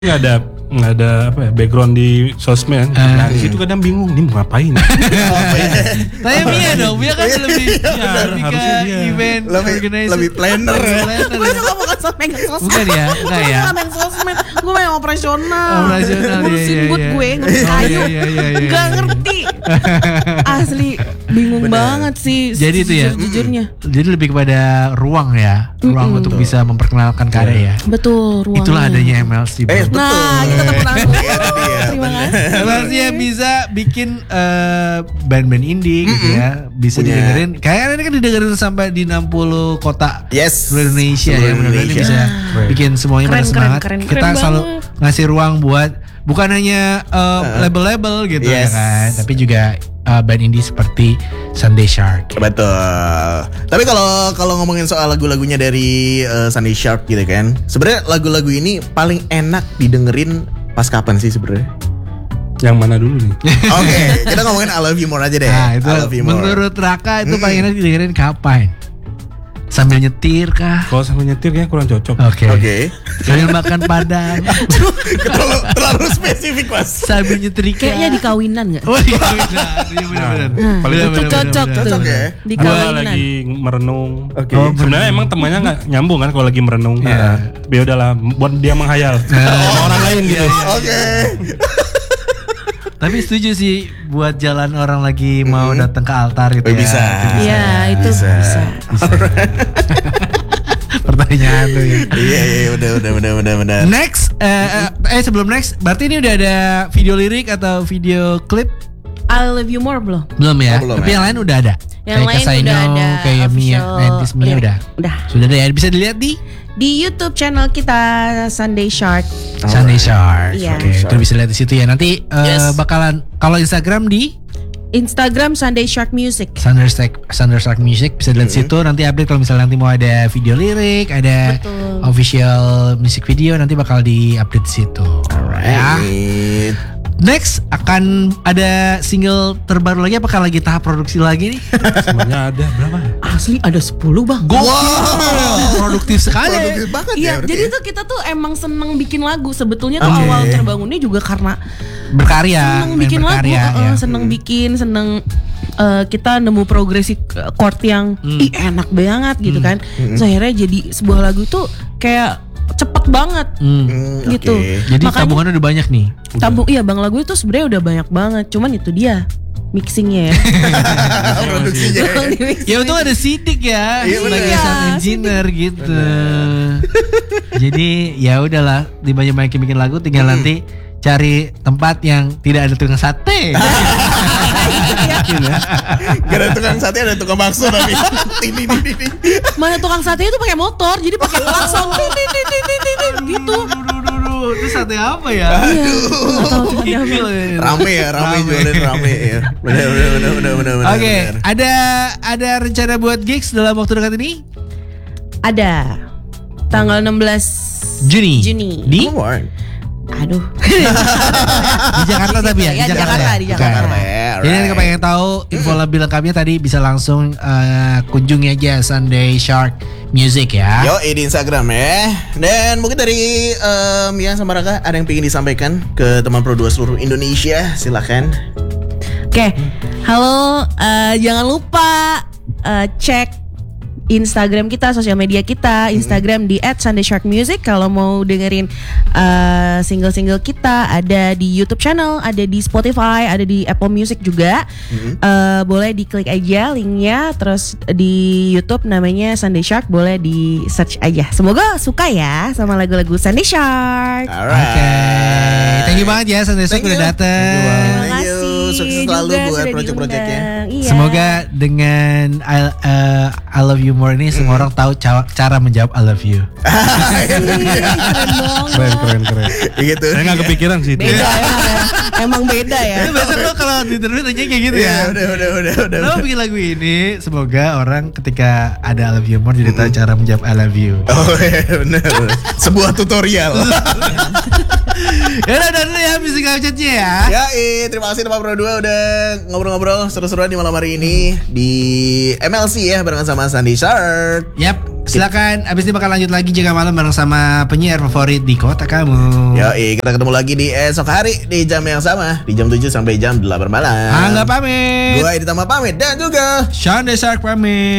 nggak ada apa ya, background di sosmed. Nah di situ kadang bingung nih mau ngapain. Tanya Mia dong, Mia kan lebih ke event lebih planner. Gue juga bukan megang sosmed. Bukan ya, enggak ya. Gue megang sosmed, gue main operasional. Ngurusin iya, booth iya. gue, ngurusin kayu. Gak ngerti. Asli bingung banget sih. Jadi itu ya. Jujurnya. Jadi lebih kepada ruang ya, ruang untuk bisa memperkenalkan karya ya. Betul, ruangnya. Itulah adanya MLC. Nah, kita tepuk tangan. Terima kasih. MLC yang bisa bikin band-band indie gitu ya, bisa didengerin. Kayaknya ini kan didengerin sampai di 60 kota seluruh Indonesia ya. Mudah-mudahan ini bisa bikin semuanya pada semangat. Kita selalu ngasih ruang buat bukan hanya label-label gitu ya kan, tapi juga band indie seperti Sunday Shark. Betul. Tapi kalau ngomongin soal lagu-lagunya dari Sunday Shark gitu kan, sebenarnya lagu-lagu ini paling enak didengerin pas kapan sih sebenarnya? Yang mana dulu nih? Oke, kita ngomongin I Love You More aja deh. Nah, itu I Love You More. menurut Raka itu paling enak didengerin kapan? Sambil nyetir kah? Kalau sambil nyetir kayaknya kurang cocok. Oke. Sambil makan padang. terlalu spesifik Mas. Sambil nyetrika. Kayaknya di kawinan gak? Oh iya benar. Paling Itu cocok tuh ya. di Gua kawinan. lagi merenung. Oke. Oh, sebenarnya emang temannya nggak nyambung kan kalau lagi merenung. Tapi udahlah, buat dia menghayal sama orang lain gitu. Oke. Tapi setuju sih buat jalan orang lagi mau datang ke altar gitu ya. Bisa. Iya, itu bisa. Pertanyaan lu ya. Iya, udah. Next, sebelum next, berarti ini udah ada video lirik atau video klip? I Love You More belum? Belum ya? Belum Tapi ya. yang lain udah ada. Yang Kayak lain Kasaino, udah ada kayak Mia, official 90s Mia lirik. udah. Udah. Sudah ada ya, bisa dilihat di YouTube channel kita Sunday Shark. Sunday Shark. Iya. Oke, itu bisa lihat di situ ya. Nanti bakalan kalau Instagram di Instagram Sunday Shark Music. Sunday Shark Music bisa dilihat situ. Nanti update kalau misalnya nanti mau ada video lirik, ada Betul. official music video, nanti bakal di update di situ. Alright. Next akan ada single terbaru lagi. Apakah lagi tahap produksi lagi nih? Sebenarnya ada berapa? Asli ada 10 bang. Produktif sekali. Produktif banget ya. Iya, berarti jadi ya. tuh kita tuh emang seneng bikin lagu. Sebetulnya tuh awal terbangunnya juga karena Berkarya, seneng main bikin lagu, berkarya, ya. seneng kita nemu progresi chord yang enak banget gitu kan. Terus akhirnya jadi sebuah lagu tuh kayak cepet banget gitu. Oke. Jadi Makanya- tabungannya udah banyak nih. Iya bang, lagu itu sebenarnya udah banyak banget. Cuman itu dia mixingnya ya. Produksinya. Ya untung ada Sidik ya Iya, sebagai bener. sound engineer gitu. Jadi ya udahlah, dibanyak-banyakin bikin lagu, tinggal nanti cari tempat yang tidak ada tukang sate. Gak ada tukang sate, ada tukang bakso tapi. Ini. Mana tukang sate itu pakai motor, jadi pakai klakson gitu. Itu sate apa ya? Iya, nggak tahu tuh apa. Rame jualin rame ya. Bener. Oke, ada rencana buat gigs dalam waktu dekat ini? Ada tanggal 16 Juni. Di Come on. Aduh. di Jakarta tapi ya, Ya, di Jakarta. Jakarta, di Jakarta. Bukan. Jadi kalau pengen tahu info lebih lengkapnya tadi bisa langsung kunjungi aja Sunday Shark Music ya. Yo, di Instagram ya. Dan mungkin dari Mia sama Raka ada yang pengen disampaikan ke teman Pro 2 seluruh Indonesia, silakan. Oke, halo, jangan lupa cek Instagram kita, sosial media kita, Instagram di @sundaysharkmusic. Kalau mau dengerin single-single kita, ada di YouTube channel, ada di Spotify, ada di Apple Music juga. Boleh diklik aja linknya. Terus di YouTube namanya Sunday Shark, boleh di search aja. Semoga suka ya sama lagu-lagu Sunday Shark. Alright. Oke. Thank you banget ya Sunday Shark Thank udah you. datang. Terima Thank you. kasih Sukses selalu juga buat sudah project-projectnya. diundang. Iya. Semoga dengan I Love You More ini semua orang tahu cara menjawab I love you. Keren banget. Keren. Gitu. Saya nggak kepikiran sih itu. Beda emang beda ya. Biasa lo kalau di interview tanya kayak gitu ya. Udah. Lo bikin lagu ini, semoga orang ketika ada I love you more jadi tahu cara menjawab I love you. Oh iya bener. Sebuah tutorial. Ya udah dulu ya musik chatnya ya. Ya, terima kasih Teman Pro 2 udah ngobrol-ngobrol seru-seruan di malam hari ini di MLC ya barengan sama Sunday Shark. Yap. Silakan, abis ini bakal lanjut lagi Jaga Malam bareng sama penyiar favorit di kota kamu. Yoi, kita ketemu lagi di esok hari di jam yang sama, di jam 7 sampai jam 8 malam. Angga pamit. Gua Edi Tama pamit dan juga Sean Desark pamit.